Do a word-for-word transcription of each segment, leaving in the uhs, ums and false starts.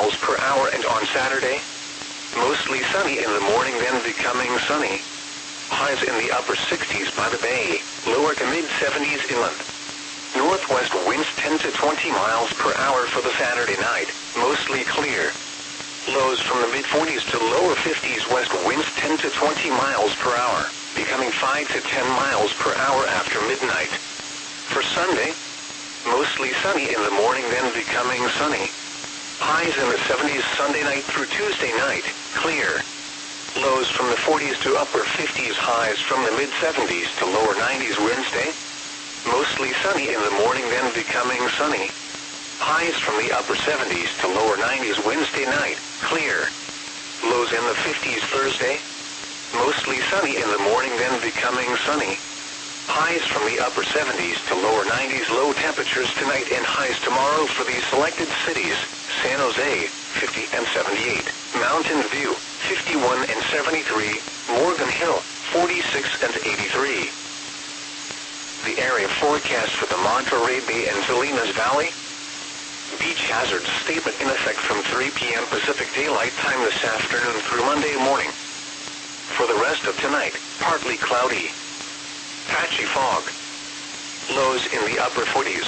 miles per hour, and on Saturday, mostly sunny in the morning, then becoming sunny. Highs in the upper sixties by the bay, lower to mid-seventies inland. Northwest winds ten to twenty miles per hour for the Saturday night, mostly clear. Lows from the mid-forties to lower fifties, west winds ten to twenty miles per hour, becoming five to ten miles per hour after midnight. For Sunday, mostly sunny in the morning, then becoming sunny. Highs in the seventies Sunday night through Tuesday night, clear. Lows from the forties to upper fifties, highs from the mid-seventies to lower nineties Wednesday. Mostly sunny in the morning, then becoming sunny. Highs from the upper seventies to lower nineties Wednesday night, clear. Lows in the fifties Thursday. Mostly sunny in the morning, then becoming sunny. Highs from the upper seventies to lower nineties, low temperatures tonight and highs tomorrow for these selected cities: San Jose, fifty and seventy-eight, Mountain View, fifty-one and seventy-three, Morgan Hill, forty-six and eighty-three. The area forecast for the Monterey Bay and Salinas Valley. Beach hazard statement in effect from three p m Pacific Daylight Time this afternoon through Monday morning. For the rest of tonight, partly cloudy. Patchy fog. Lows in the upper forties.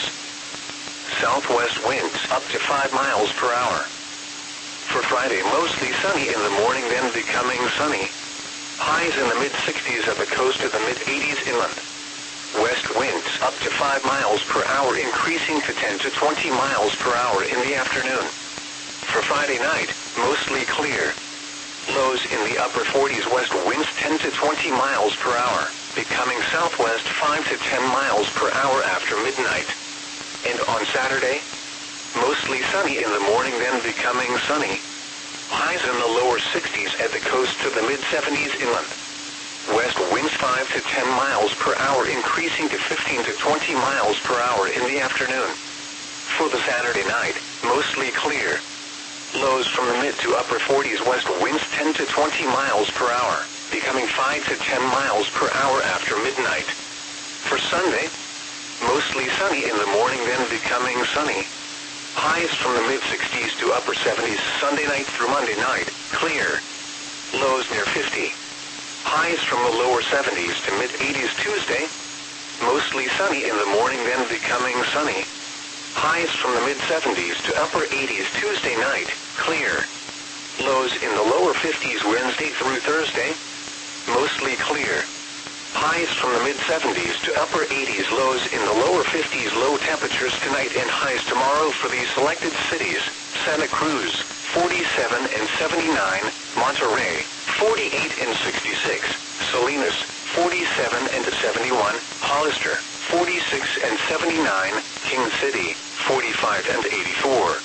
Southwest winds up to five miles per hour. For Friday, mostly sunny in the morning, then becoming sunny. Highs in the mid-sixties at the coast to the mid-eighties inland. West winds up to five miles per hour, increasing to ten to twenty miles per hour in the afternoon. For Friday night, mostly clear. Lows in the upper forties, west winds ten to twenty miles per hour, becoming southwest five to ten miles per hour after midnight. And on Saturday, mostly sunny in the morning, then becoming sunny. Highs in the lower sixties at the coast to the mid-seventies inland. West winds five to ten miles per hour, increasing to fifteen to twenty miles per hour in the afternoon. For the Saturday night, mostly clear. Lows from the mid to upper forties, west winds ten to twenty miles per hour, becoming five to ten miles per hour after midnight. For Sunday, mostly sunny in the morning, then becoming sunny. Highs from the mid-sixties to upper seventies Sunday night through Monday night, clear. Lows near fifty. Highs from the lower seventies to mid-eighties Tuesday. Mostly sunny in the morning, then becoming sunny. Highs from the mid-seventies to upper eighties Tuesday night, clear. Lows in the lower fifties Wednesday through Thursday. Mostly clear. Highs from the mid-seventies to upper eighties, lows in the lower fifties, low temperatures tonight and highs tomorrow for these selected cities: Santa Cruz, forty-seven and seventy-nine, Monterey, forty-eight and sixty-six, Salinas, forty-seven and seventy-one, Hollister, forty-six and seventy-nine, King City, forty-five and eighty-four.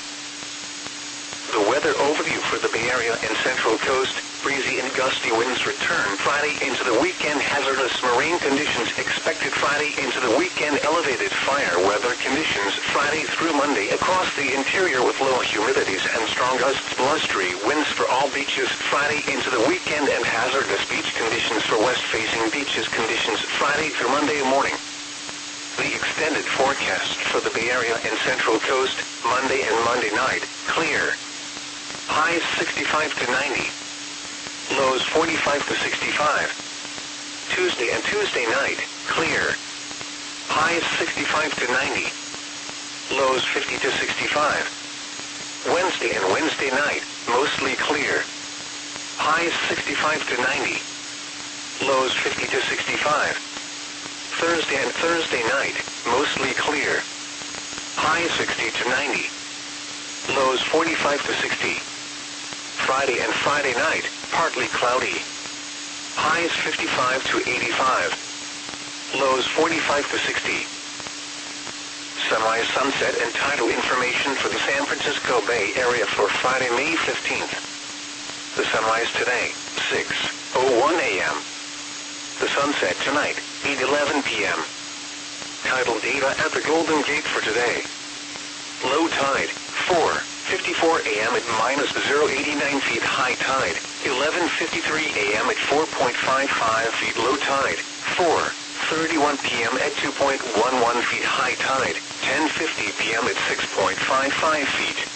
The weather overview for the Bay Area and Central Coast: breezy and gusty winds return Friday into the weekend. Hazardous marine conditions expected Friday into the weekend. Elevated fire weather conditions Friday through Monday across the interior with low humidities and strong gusts. Blustery winds for all beaches Friday into the weekend, and hazardous beach conditions for west-facing beaches. Conditions Friday through Monday morning. The extended forecast for the Bay Area and Central Coast: Monday and Monday night, clear. Highs sixty-five to ninety. Lows forty-five to sixty-five. Tuesday and Tuesday night, clear. Highs sixty-five to ninety. Lows fifty to sixty-five. Wednesday and Wednesday night, mostly clear. Highs sixty-five to ninety. Lows fifty to sixty-five. Thursday and Thursday night, mostly clear. Highs sixty to ninety. Lows forty-five to sixty. Friday and Friday night, partly cloudy. Highs fifty-five to eighty-five. Lows forty-five to sixty. Sunrise, sunset, and tidal information for the San Francisco Bay Area for Friday, May fifteenth. The sunrise today, six oh one a m The sunset tonight, eight eleven p m Tidal data at the Golden Gate for today. Low tide, four fifty-four a m at minus zero point eight nine feet. High tide, eleven fifty-three a m at four point five five feet. Low tide, four thirty-one p m at two point one one feet. High tide, ten fifty p m at six point five five feet.